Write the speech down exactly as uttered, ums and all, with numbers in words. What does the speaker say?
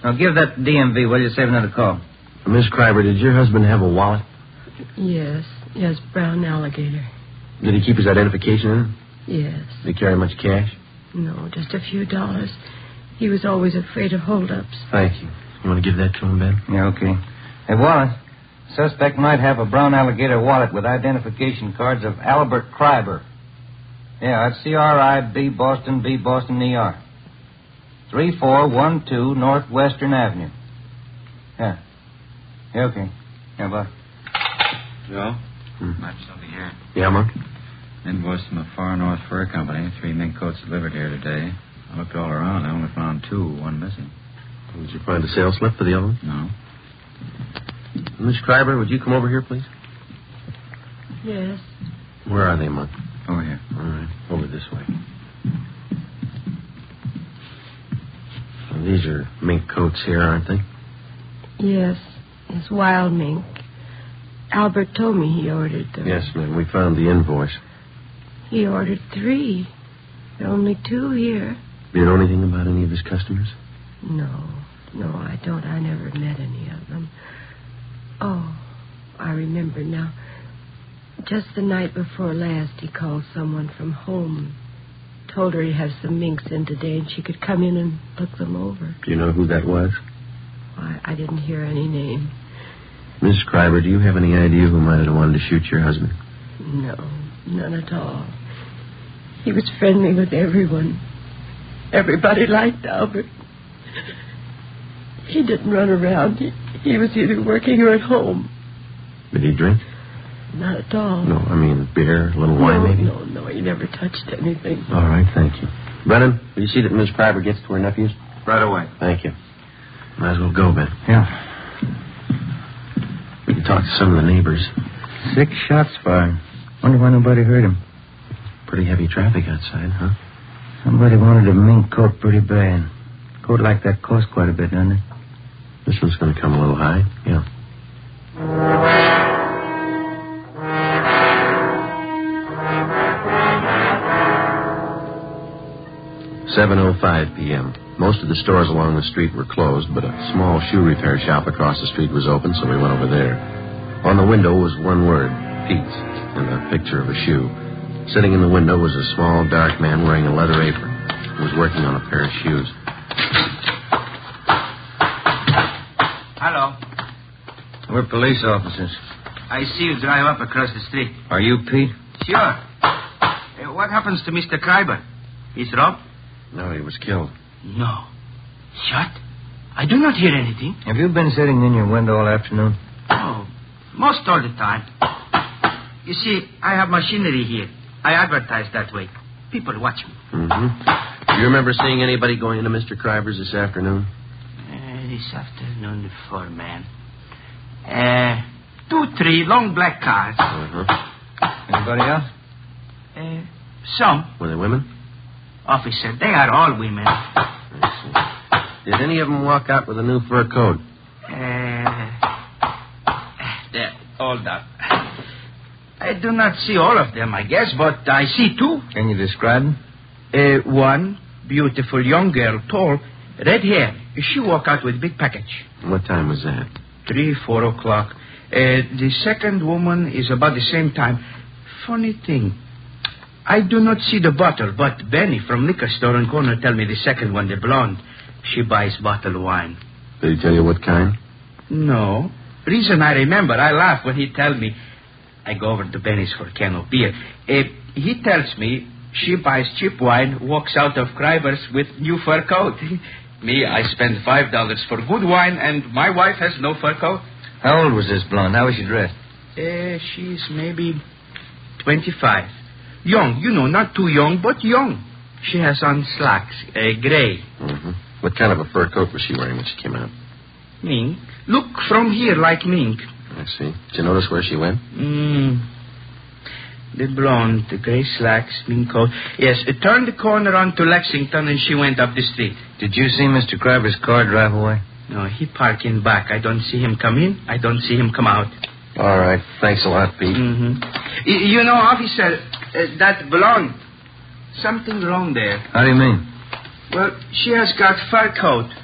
Now, give that D M V, will you? Save another call. Miss Kreiber, did your husband have a wallet? Yes. Yes, brown alligator. Did he keep his identification in it? Yes. Did he carry much cash? No, just a few dollars. He was always afraid of holdups. Thank you. You want to give that to him, Ben? Yeah, okay. Hey, Wallace, suspect might have a brown alligator wallet with identification cards of Albert Kreiber. Yeah, that's C R I B Boston B Boston E R. three four one two Northwestern Avenue. Yeah. Yeah, okay. Yeah, bye. Joe? Hmm. Match over here. Yeah, Monk? Invoice from the Far North Fur Company. Three mink coats delivered here today. I looked all around. I only found two, one missing. Did you find a sales slip for the other one? No. Miss Kreiber, would you come over here, please? Yes. Where are they, Monk? Over here. All right. Over this way. Well, these are mink coats here, aren't they? Yes. It's wild mink. Albert told me he ordered them. Yes, ma'am. We found the invoice. He ordered three. There are only two here. Do you know anything about any of his customers? No. No, I don't. I never met any of them. Oh, I remember now. Just the night before last, he called someone from home. Told her he has some minks in today and she could come in and look them over. Do you know who that was? I, I didn't hear any name. Miss Kreiber, do you have any idea who might have wanted to shoot your husband? No, none at all. He was friendly with everyone. Everybody liked Albert. He didn't run around. He, he was either working or at home. Did he drink? Not at all. No, I mean beer, a little wine, no, maybe? No, no, he never touched anything. All right, thank you. Brennan, will you see that Miss Kreiber gets to her nephews? Right away. Thank you. Might as well go, Ben. Yeah. We can talk to some of the neighbors. Six shots fired. Wonder why nobody heard him. Pretty heavy traffic outside, huh? Somebody wanted a mink coat pretty bad. Coat like that costs quite a bit, doesn't it? This one's going to come a little high, yeah. seven oh five p.m. Most of the stores along the street were closed, but a small shoe repair shop across the street was open, so we went over there. On the window was one word, Pete's, and a picture of a shoe. Sitting in the window was a small, dark man wearing a leather apron. He was working on a pair of shoes. Hello. We're police officers. I see you drive up across the street. Are you Pete? Sure. Uh, what happens to Mister Kreiber? He's robbed? No, he was killed. No. Shot? I do not hear anything. Have you been sitting in your window all afternoon? Oh, most all the time. You see, I have machinery here. I advertise that way. People watch me. Mm-hmm. Do you remember seeing anybody going into Mister Kreiber's this afternoon? Uh, this afternoon, the four man. Uh, two, three long black cars. Uh-huh. Anybody else? Uh, some. Were they women? Officer, they are all women. I see. Did any of them walk out with a new fur coat? Uh, there, hold up. I do not see all of them, I guess, but I see two. Can you describe them? Uh, one, beautiful young girl, tall, red hair. She walked out with a big package. What time was that? Three, four o'clock. Uh, the second woman is about the same time. Funny thing. I do not see the bottle, but Benny from liquor store on corner tell me the second one, the blonde. She buys bottle of wine. Did he tell you what kind? No. Reason I remember, I laugh when he tell me. I go over to Benny's for a can of beer. Uh, he tells me she buys cheap wine, walks out of Kreiber's with new fur coat. Me, I spend five dollars for good wine, and my wife has no fur coat. How old was this blonde? How was she dressed? Uh, she's maybe twenty-five. Young, you know, not too young, but young. She has on slacks, uh, gray. Mm-hmm. What kind of a fur coat was she wearing when she came out? Mink. Look from here like mink. I see. Did you notice where she went? Mm. The blonde, the gray slacks, mink coat. Yes, it turned the corner onto Lexington and she went up the street. Did you see Mister Kreiber's car drive away? No, he parked in back. I don't see him come in. I don't see him come out. All right. Thanks a lot, Pete. Mm-hmm. Y- you know, officer, uh, that blonde, something wrong there. How do you mean? Well, she has got fur coat.